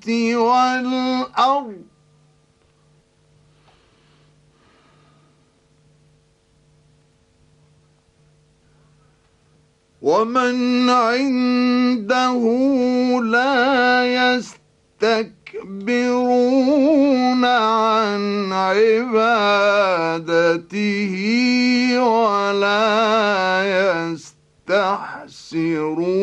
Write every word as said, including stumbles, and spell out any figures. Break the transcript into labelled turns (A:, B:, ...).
A: والأرض ومن عنده لا يستكبرون عن عبادته ولا يستحسرون